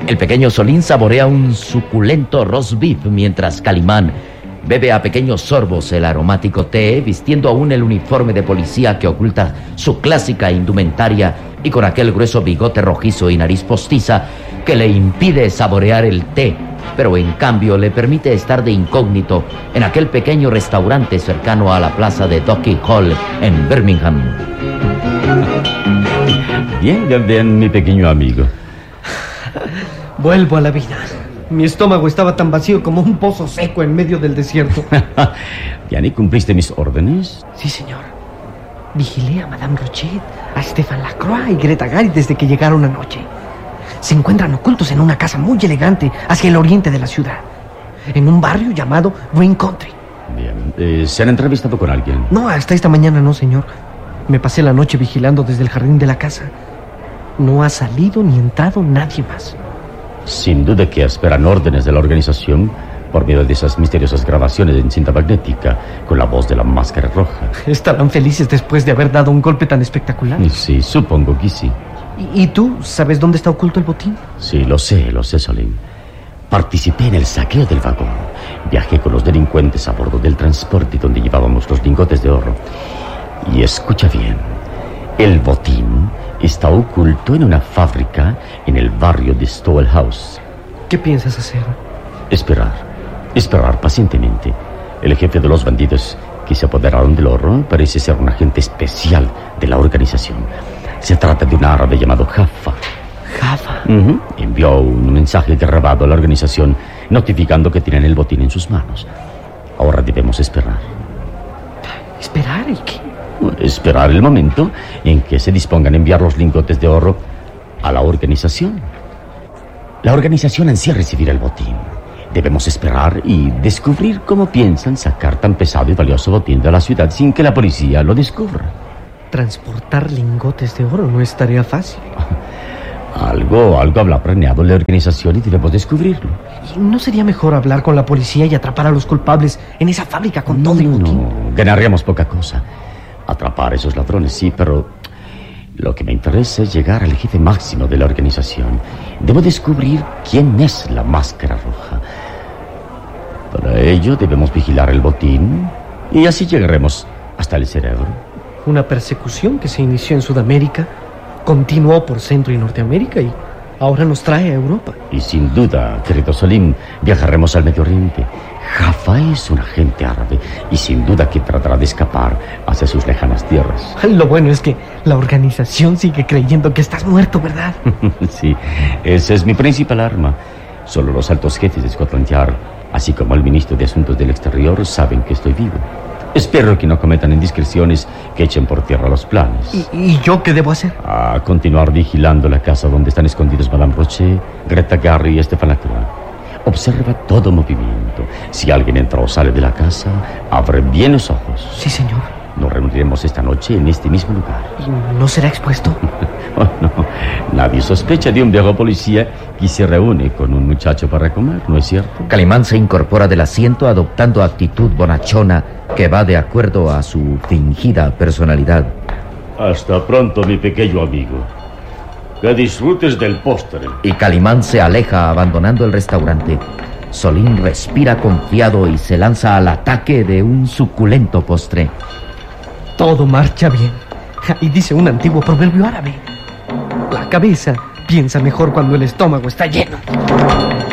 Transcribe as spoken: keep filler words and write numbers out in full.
El pequeño Solín saborea un suculento roast beef mientras Calimán bebe a pequeños sorbos el aromático té, vistiendo aún el uniforme de policía que oculta su clásica indumentaria y con aquel grueso bigote rojizo y nariz postiza que le impide saborear el té, pero en cambio le permite estar de incógnito en aquel pequeño restaurante cercano a la plaza de Docky Hall en Birmingham. Bien, bien, bien, mi pequeño amigo. Vuelvo a la vida. Mi estómago estaba tan vacío como un pozo seco en medio del desierto. ¿Ya ni cumpliste mis órdenes? Sí, señor. Vigilé a Madame Rochet, a Stéphane Lacroix y Greta Garrett desde que llegaron anoche. Se encuentran ocultos en una casa muy elegante hacia el oriente de la ciudad, en un barrio llamado Green Country. Bien. Eh, ¿Se han entrevistado con alguien? No, hasta esta mañana no, señor. Me pasé la noche vigilando desde el jardín de la casa. No ha salido ni entrado nadie más. Sin duda que esperan órdenes de la organización por medio de esas misteriosas grabaciones en cinta magnética con la voz de la Máscara Roja. Estarán felices después de haber dado un golpe tan espectacular. Sí, supongo que sí. ¿Y, y tú sabes dónde está oculto el botín? Sí, lo sé, lo sé, Solín. Participé en el saqueo del vagón. Viajé con los delincuentes a bordo del transporte donde llevábamos los lingotes de oro. Y escucha bien, el botín está oculto en una fábrica en el barrio de Stowell House. ¿Qué piensas hacer? Esperar, esperar pacientemente. El jefe de los bandidos que se apoderaron del oro parece ser un agente especial de la organización. Se trata de un árabe llamado Jaffa. ¿Jaffa? Uh-huh. Envió un mensaje grabado a la organización notificando que tienen el botín en sus manos. Ahora debemos esperar. ¿Esperar y qué? Esperar el momento en que se dispongan a enviar los lingotes de oro a la organización. La organización ansía recibir el botín. Debemos esperar y descubrir cómo piensan sacar tan pesado y valioso botín de la ciudad sin que la policía lo descubra. Transportar lingotes de oro no es tarea fácil. Algo, algo habrá planeado la organización y debemos descubrirlo. ¿Y no sería mejor hablar con la policía y atrapar a los culpables en esa fábrica con no, todo el botín? No, ganaríamos poca cosa. Atrapar a esos ladrones, sí, pero lo que me interesa es llegar al jefe máximo de la organización. Debo descubrir quién es la Máscara Roja. Para ello debemos vigilar el botín y así llegaremos hasta el cerebro. Una persecución que se inició en Sudamérica, continuó por Centro y Norteamérica y ahora nos trae a Europa. Y sin duda, querido Solín, viajaremos al Medio Oriente. Jaffa es un agente árabe y sin duda que tratará de escapar hacia sus lejanas tierras. Lo bueno es que la organización sigue creyendo que estás muerto, ¿verdad? Sí, esa es mi principal arma. Solo los altos jefes de Scotland Yard, así como el ministro de Asuntos del Exterior, saben que estoy vivo. Espero que no cometan indiscreciones que echen por tierra los planes. ¿Y, y yo qué debo hacer? A continuar vigilando la casa donde están escondidos Madame Rochet, Greta Garrett y Stéphane Lacroix. Observa todo movimiento. Si alguien entra o sale de la casa, abre bien los ojos. Sí, señor. Nos reuniremos esta noche en este mismo lugar. ¿Y no será expuesto? Oh, no. Nadie sospecha de un viejo policía que se reúne con un muchacho para comer, ¿no es cierto? Calimán se incorpora del asiento adoptando actitud bonachona que va de acuerdo a su fingida personalidad. Hasta pronto, mi pequeño amigo. Que disfrutes del postre. Y Calimán se aleja abandonando el restaurante. Solín respira confiado y se lanza al ataque de un suculento postre. Todo marcha bien. Y dice un antiguo proverbio árabe: la cabeza piensa mejor cuando el estómago está lleno.